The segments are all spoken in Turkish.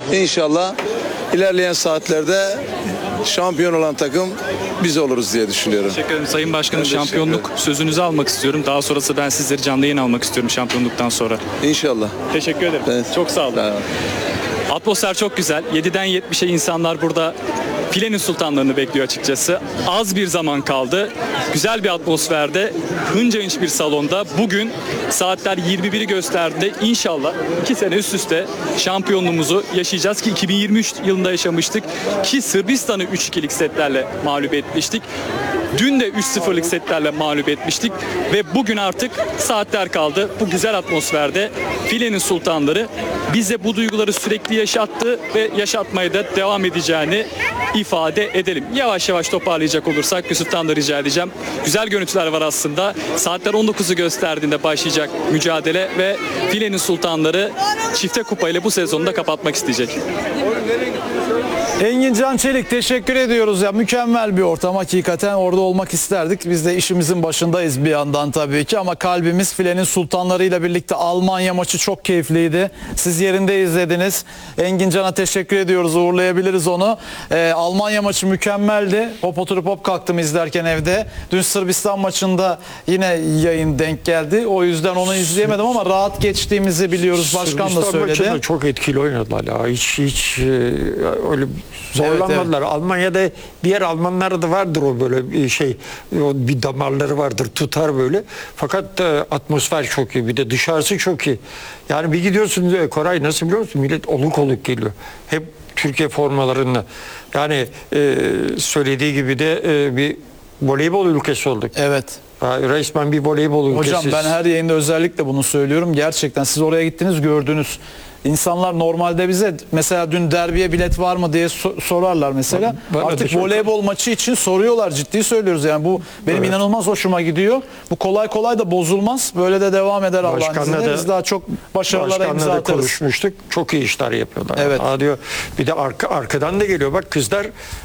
İnşallah ilerleyen saatlerde şampiyon olan takım biz oluruz diye düşünüyorum. Teşekkür ederim Sayın Başkanım. Ben de teşekkür Şampiyonluk sözünüzü almak istiyorum. Daha sonrası ben sizleri canlı yayın almak istiyorum şampiyonluktan sonra. İnşallah. Teşekkür ederim. Evet. Çok sağ olun. Evet. Atmosfer çok güzel. 7'den 70'e insanlar burada filenin sultanlarını bekliyor açıkçası. Az bir zaman kaldı. Güzel bir atmosferde, hınca hınç bir salonda bugün saatler 21'i gösterdiğinde inşallah 2 sene üst üste şampiyonluğumuzu yaşayacağız ki 2023 yılında yaşamıştık ki Sırbistan'ı 3-2'lik setlerle mağlup etmiştik. Dün de 3-0'lık setlerle mağlup etmiştik ve bugün artık saatler kaldı. Bu güzel atmosferde filenin sultanları bize bu duyguları sürekli yaşattı ve yaşatmaya da devam edeceğini ifade edelim. Yavaş yavaş toparlayacak olursak Yusuf'tan da rica edeceğim. Güzel görüntüler var aslında. Saatler 19'u gösterdiğinde başlayacak mücadele ve filenin sultanları çifte kupayla bu sezonu da kapatmak isteyecek. Engin Can Çelik, teşekkür ediyoruz ya, mükemmel bir ortam, hakikaten orada olmak isterdik. Biz de işimizin başındayız bir yandan tabii ki ama kalbimiz filenin sultanlarıyla birlikte. Almanya maçı çok keyifliydi. Siz yerinde izlediniz. Engin Can'a teşekkür ediyoruz, uğurlayabiliriz onu. Almanya maçı mükemmeldi. Hop oturup hop kalktım izlerken evde. Dün Sırbistan maçında yine yayın denk geldi. O yüzden onu izleyemedim ama rahat geçtiğimizi biliyoruz. Başkan da söyledi. Sırbistan maçında çok etkili oynadılar ya. Hiç öyle zorlanmadılar. Evet. Almanya'da diğer Almanlar da vardır o böyle bir şey. O bir damarları vardır, tutar böyle. Fakat atmosfer çok iyi. Bir de dışarısı çok iyi. Yani bir gidiyorsun Koray, nasıl biliyor musun? Millet oluk oluk geliyor. Hep Türkiye formalarında. Yani söylediği gibi de bir voleybol ülkesi olduk. Evet. Resmen bir voleybol ülkesi. Hocam ben her yayında özellikle bunu söylüyorum. Gerçekten siz oraya gittiniz, gördünüz. İnsanlar normalde bize mesela dün derbiye bilet var mı diye sorarlar mesela. Artık voleybol maçı için soruyorlar, ciddi söylüyoruz yani. Bu benim inanılmaz hoşuma gidiyor. Bu kolay kolay da bozulmaz. Böyle de devam eder Allah'ın izniyle. Biz daha çok başarılara imza atarız. Konuşmuştuk. Çok iyi işler yapıyorlar. Evet. Diyor. Bir de arkadan da geliyor. Bak kızlar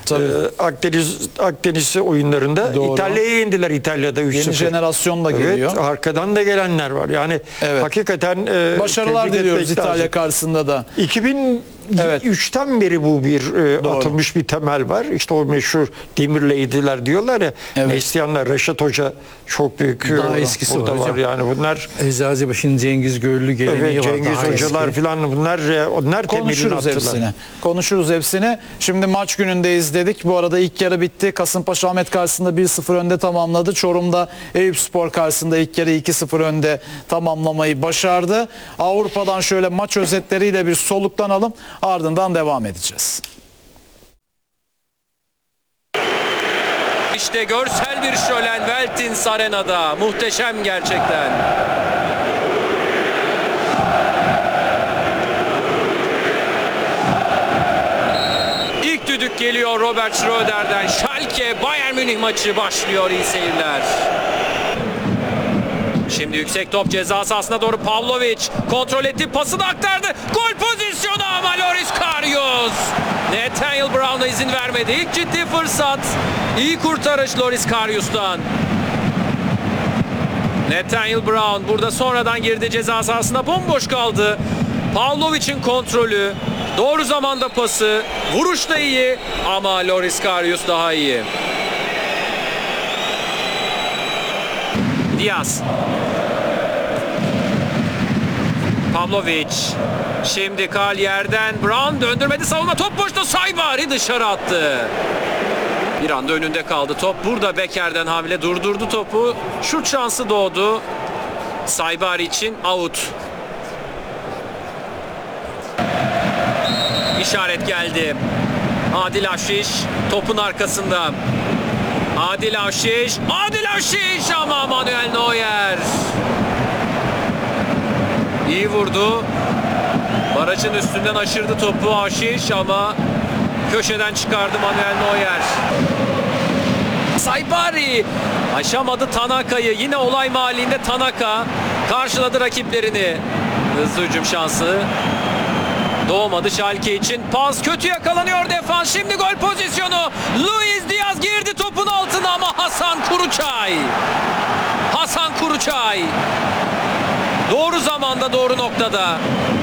Akdeniz oyunlarında İtalya'ya indiler, İtalya'da 3-0. Yeni jenerasyon da geliyor. Evet, arkadan da gelenler var. Yani hakikaten başarılar diliyoruz İtalya karşısında da. 2003'ten beri bu bir atılmış bir temel var. İşte o meşhur demirleydiler diyorlar ya. Neslihanlar, Reşat Hoca çok büyük. Daha eskisi var yani bunlar. Eczacıbaşı'nın Cengiz Görlü geleneği var. Cengiz hocalar falan onlar temelini attılar. Konuşuruz hepsini. Şimdi maç günündeyiz dedik. Bu arada ilk yarı bitti. Kasımpaşa Ahmet karşısında 1-0 önde tamamladı. Çorum'da Eyüpspor karşısında ilk yarı 2-0 önde tamamlamayı başardı. Avrupa'dan şöyle maç özetleriyle bir soluklanalım. Ardından devam edeceğiz. İşte görsel bir şölen Veltins Arena'da. Muhteşem gerçekten. İlk düdük geliyor Robert Schröder'den. Schalke Bayern Münih maçı başlıyor, iyi seyirler. Şimdi yüksek top ceza sahasına doğru Pavlovic kontrol etti, pasını aktardı. Gol pozisyonu ama Loris Karius. Nathaniel Brown'a izin vermedi. İlk ciddi fırsat. İyi kurtarış Loris Karius'tan. Nathaniel Brown burada sonradan girdi ceza sahasına, bomboş kaldı. Pavlovic'in kontrolü, doğru zamanda pası, vuruş da iyi ama Loris Karius daha iyi. Diaz. Pavlovic. Şimdi kal yerden. Brown döndürmedi, savunma, top boşta. Saibari dışarı attı. Bir anda önünde kaldı top. Burada Beker'den hamle durdurdu topu. Şut şansı doğdu. Saibari için out. İşaret geldi. Adil Aşiş topun arkasında. Adil Aşiş ama Manuel Neuer iyi vurdu. Barajın üstünden aşırdı topu Aşiş ama köşeden çıkardı Manuel Neuer. Saibari aşamadı Tanaka'yı. Yine olay mahallinde Tanaka karşıladı rakiplerini. Hızlı hücum şansı doğmadı Schalke için. Pas kötü yakalanıyor defans. Şimdi gol pozisyonu. Luis Diaz girdi topun altına ama Hasan Kuruçay. Doğru zamanda, doğru noktada.